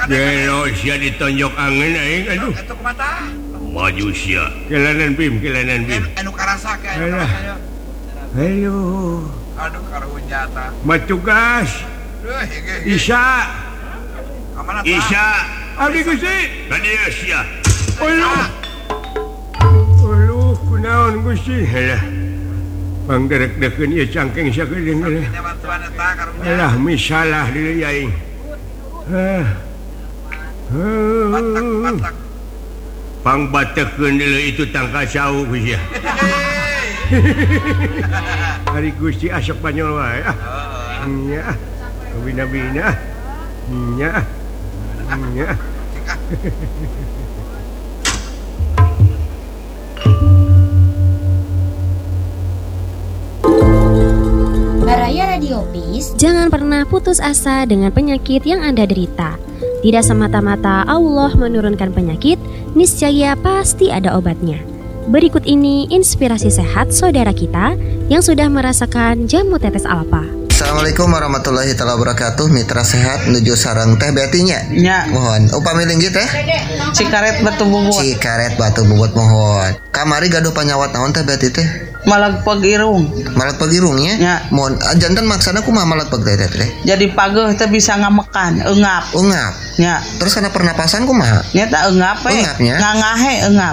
Gelo sia ditonjok angin aing aduh. Itu kumata? Maju sia. Kelanan Bim. Anu karasa ke anu Alah. karasa. Ayo. Aduh karunyata. Matugas. Isya. Kamana tah? Isya. Abdi Gusti. Nadia sia. Uluh. Kunaon Gusti. Halah. Panggerak-dekeun ieu cangkeng sakedeung. Nya bantuan eta karunya. Alah misalah deui aing. Batak. Pangbatekeun deui itu tangka sau Gusti. Hari Gusti asok banyol wae. Nya. Bina-bina. Nya. Baraya Radio Peace. Jangan pernah putus asa dengan penyakit yang Anda derita. Tidak semata-mata Allah menurunkan penyakit, niscaya pasti ada obatnya. Berikut ini inspirasi sehat saudara kita yang sudah merasakan jamu tetes alfa. Assalamualaikum warahmatullahi wabarakatuh. Mitra sehat menuju sareng teh betinya. Nya. Mohon upami linggih teh. Cikaret batu bubut. Cikaret batu bubut mohon. Kamari gaduh panyawat naon teh beti teh? Malag irung. Malat pagirungnya. Nya. Mohon jantan maksana kumaha malat pag teh teh. Jadi pageuh teh bisa ngamekan, eungap. Ungap. Nya. Terus kana pernapasan kumaha? Nya tak eungap we. Eungapnya? Ngangahe eungap.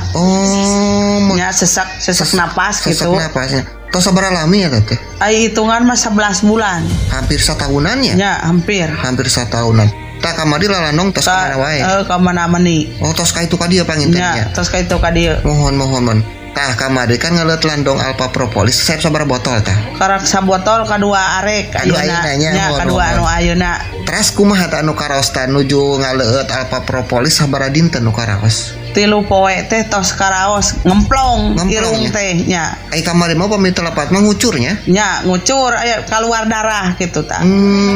Oh, Nya sesak napas sesak gitu. napasnya. Tos sabaraha lami ya teh? Ai hitungan mah 11 bulan. Hampir satahunan ya? Nya, hampir. Hampir satahunan. Tak kamari lalanong tos kamana wae. Ka mana meni. Oh, tos ka itu ka dieu pangintennya. Nya, tos ka itu ka dieu. Mohon. Tah kamari kan ngeleut landong alpha propolis. Saya sabaraha botol tah? Karak sabotol kadua arek Kadua ayeuna. ayeuna nya, Nya, mohon, kadua mohon. anu ayeuna. Teras kumaha tah anu karaosta nuju ngaleut alpha propolis sabaraha dinten nu karaos? 3 poe teh tos karaos ngemplong irung ya? teh nya. Ai kamari mah pami telepat mah ngucurnya. Nya ngucur aya keluar darah gitu tah.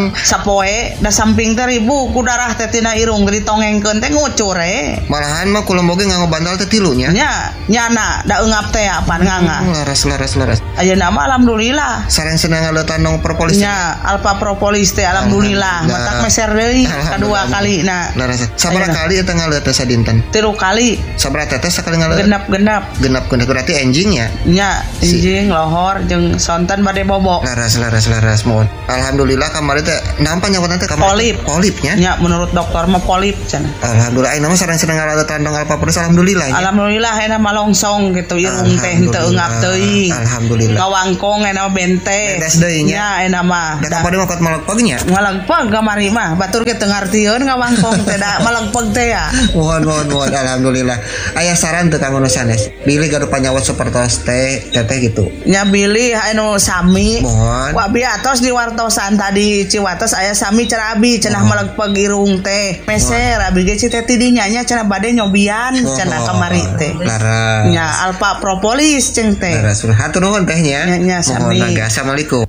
Sapoe da samping teh ribu ku darah teh tina irung ditongengkeun teh ngucur Malahan mah kula boge nganggo bantal teh 3 nya. Nya nyana da eungap teh apan nganga. Laras. Ayeuna mah alhamdulillah. Sareng senang ngaleut landong propolis. Nya alpha propolis teh alhamdulillah. Matak meser deui kadua kali na. Laras. Sabaraha kali eta ngaleut teh sadinten? 3 kali. Sabaraha tetes sakali ngaleut? Genap Berarti enjing ya? Nya enjing lohor jeung sonten bade bobok. Laras mohon. Alhamdulillah kamari teh naon panyawatna teh kamari? Polipnya? Nya menurut dokter mah polip cenah. Alhamdulillah ayeuna mah sareng senang ngaleut landong alpha propolis alhamdulillah. Alhamdulillah enak malongsong gitu irung teh henteu eungap teuing. Alhamdulillah. Ngawangkong enak bente. Bedes deui nya. Nya enak mah. Da kapade mah kot malagpeg nya. Malagpeg kamari mah batur ge teu ngartieun ngawangkong teh da malagpeg teh ya. Mohon alhamdulillah. Aya saran teu kanggo nu sanes. Bilih gaduh panyawat sapertos teh gitu. Nya bilih anu sami. Mohon. Wa abi atos di wartosan tadi Ciwates aya sami cenah abi cenah malagpeg irung teh. Meser abi ge teh tidinya nya cenah bade nyobian cenah kamari teh. Laras. Nya alpha propolis ceng teh. Laras. Hatur nuhun tehnya. Nya sami. Assalamualaikum.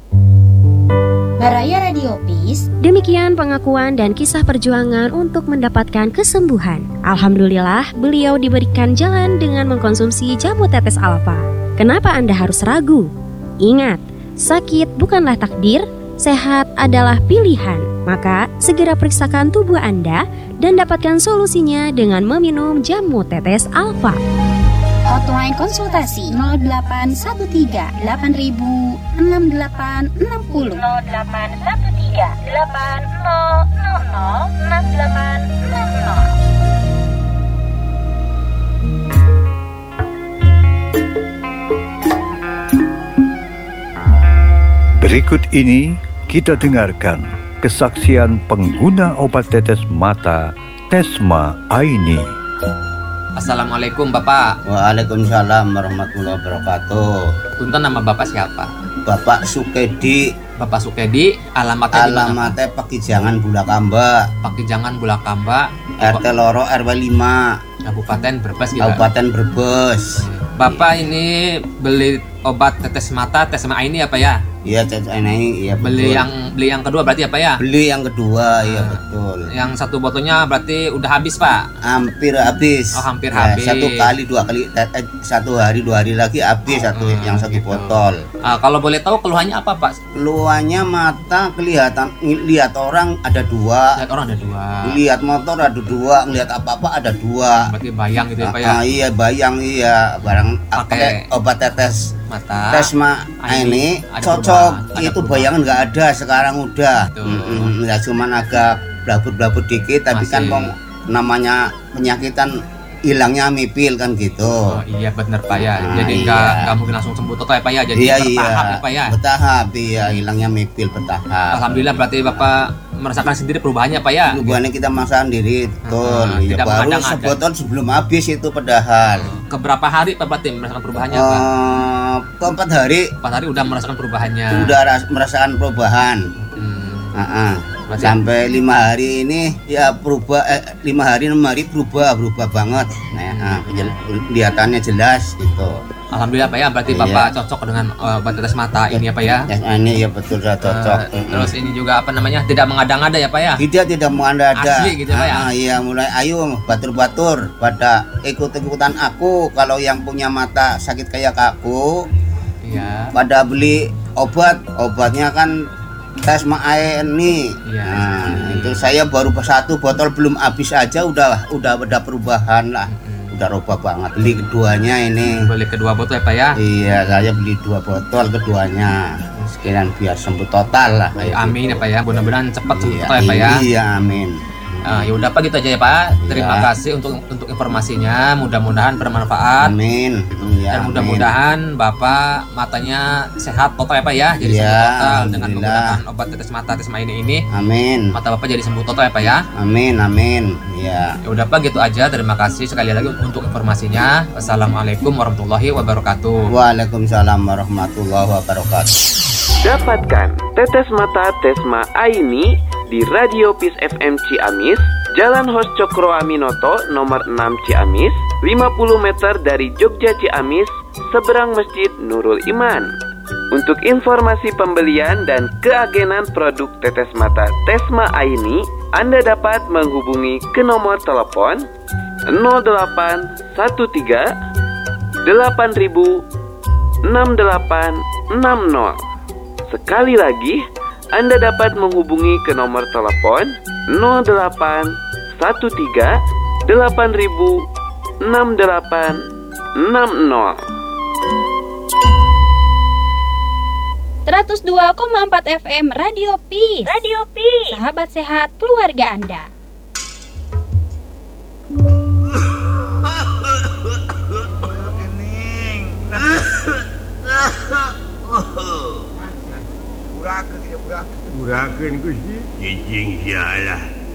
Baraya Radio Peace. Demikian pengakuan dan kisah perjuangan untuk mendapatkan kesembuhan. Alhamdulillah, beliau diberikan jalan dengan mengkonsumsi jamu tetes alfa. Kenapa Anda harus ragu? Ingat, sakit bukanlah takdir, sehat adalah pilihan. Maka, segera periksakan tubuh Anda dan dapatkan solusinya dengan meminum jamu tetes alfa. Hotline konsultasi 0813 8000 6860 0813 8000 6860. Berikut ini kita dengarkan kesaksian pengguna obat tetes mata Tesma Aini. Assalamualaikum Bapak. Waalaikumsalam warahmatullahi wabarakatuh. Punten, nama Bapak siapa? Bapak Sukedi. Bapak Sukedi, alamatnya di mana? Alamatnya Pakijangan Bulakamba. Pakijangan Bulakamba, RT Loro RW 5. Kabupaten Brebes gitu. Kabupaten Brebes. Bapak ini beli obat tetes mata Tesma Aini ya Pak ya? Iya, ini iya betul. Beli yang kedua berarti ya Pak ya? Beli yang kedua, iya betul. Yang satu botolnya berarti udah habis Pak? Hampir habis. Oh, hampir habis. Satu kali, 2 kali, 1 hari 2 hari lagi habis yang satu gitu. botol. Kalau boleh tahu keluhannya apa Pak? Keluhannya mata kelihatan, lihat orang ada 2. Lihat orang ada 2. Lihat motor ada 2, ngelihat apa-apa ada 2. Berarti bayang gitu ya Pak ya? Iya bayang, iya barang pakai obat tetes mata Tesma ini cocok. Itu bayangan nggak ada sekarang udah. Ya cuman agak blabut-blabut dikit, tapi kan namanya penyakitan hilangnya mipil kan gitu. Oh iya benar Pak ya. Jadi nggak mungkin langsung sembuh total ya Pak ya. Jadi bertahap ya Pak ya. Bertahap, iya, hilangnya mipil bertahap. Alhamdulillah berarti Bapak merasakan sendiri perubahannya Pak ya. Perubahannya kita merasakan sendiri, betul. Ya, baru sebotol sebelum habis itu padahal. Keberapa hari Pak berarti merasakan perubahannya Pak? Ke 4 hari. 4 hari udah merasakan perubahannya. Udah merasakan perubahan. Sampai 5 hari ini ya berubah, 5 hari 6 hari berubah banget. Nah, kelihatannya jelas gitu. Alhamdulillah Pak ya, berarti Bapak cocok dengan obat tetes mata ini ya Pak ya. Ini ya betul sudah cocok. Terus ini juga apa namanya, tidak mengada-ngada ya Pak ya. Tidak mengada-ngada. Asli gitu Pak ya. Iya, mulai ayo batur-batur pada ikut-ikutan aku. Kalau yang punya mata sakit kayak aku, iya, pada beli obatnya kan Tesma Aini. Nah, itu saya baru 1 botol belum habis aja udah perubahan lah. Udah robah banget. Beli keduanya ini. Beli kedua botol ya Pak ya? Iya, saya beli 2 botol keduanya. Sekalian biar sembuh total lah. Amin ya Pak ya. Mudah-mudahan cepat sembuh total ya Pak ya. Iya, amin. Ya udah Pak, gitu aja ya Pak. Terima kasih untuk informasinya. Mudah-mudahan bermanfaat. Amin. Dan mudah-mudahan Bapak matanya sehat total ya Pak ya. Jadi sembuh total dengan menggunakan obat tetes mata Tesma ini. Amin. Mata Bapak jadi sembuh total ya Pak ya. Amin. Ya. Ya udah Pak, gitu aja. Terima kasih sekali lagi untuk informasinya. Wassalamualaikum warahmatullahi wabarakatuh. Waalaikumsalam warahmatullahi wabarakatuh. Dapatkan tetes mata Tesma Aini di Radio Peace FM Ciamis, Jalan Hos Cokro Aminoto nomor 6 Ciamis, 50 meter dari Jogja Ciamis, seberang Masjid Nurul Iman. Untuk informasi pembelian dan keagenan produk tetes mata Tesma Aini, Anda dapat menghubungi ke nomor telepon 0813 8000 6860. Sekali lagi, Anda dapat menghubungi ke nomor telepon 0813 8000 6860. 102,4 FM Radio Peace. Sahabat sehat keluarga Anda. Urakeun Gusti. Jijing sialah.